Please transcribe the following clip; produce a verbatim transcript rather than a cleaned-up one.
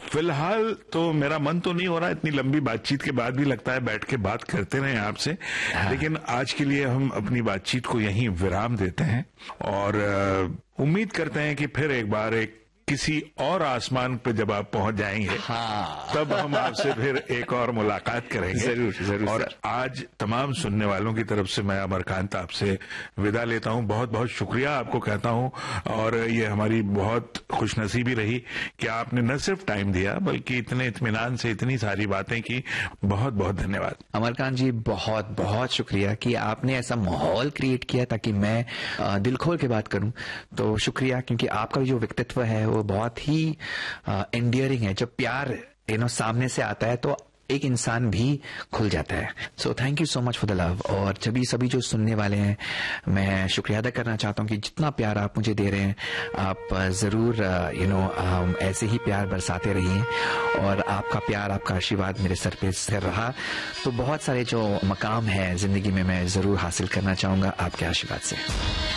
फिलहाल तो मेरा मन तो नहीं हो रहा, इतनी लंबी बातचीत के बाद भी लगता है बैठ के बात करते रहे आपसे। हाँ। लेकिन आज के लिए हम अपनी बातचीत को यहीं विराम देते हैं और उम्मीद करते हैं कि फिर एक बार एक किसी और आसमान पे जब आप पहुंच जाएंगे, हाँ। तब हम आपसे फिर एक और मुलाकात करेंगे। जरूर जरूर। और सर। आज तमाम सुनने वालों की तरफ से मैं अमरकांत आपसे विदा लेता हूं। बहुत बहुत शुक्रिया आपको कहता हूं और ये हमारी बहुत खुशनसीबी रही कि आपने न सिर्फ टाइम दिया बल्कि इतने इत्मीनान से इतनी सारी बातें की। बहुत बहुत धन्यवाद अमरकांत जी, बहुत बहुत शुक्रिया कि आपने ऐसा माहौल क्रिएट किया ताकि मैं दिल खोल के बात करूं। तो शुक्रिया, क्योंकि आपका जो व्यक्तित्व है वो बहुत ही एंडियरिंग है। जब प्यार यू नो सामने से आता है तो एक इंसान भी खुल जाता है। So thank you so much for the love. और सभी सभी जो सुनने वाले हैं, मैं शुक्रिया अदा करना चाहता हूं कि जितना प्यार आप मुझे दे रहे हैं, आप जरूर यू नो ऐसे ही प्यार बरसाते रहिए। और आपका प्यार, आपका आशीर्वाद मेरे सर पे स्थिर रहा तो बहुत सारे जो मकाम है जिंदगी में मैं जरूर हासिल करना चाहूंगा आपके आशीर्वाद से।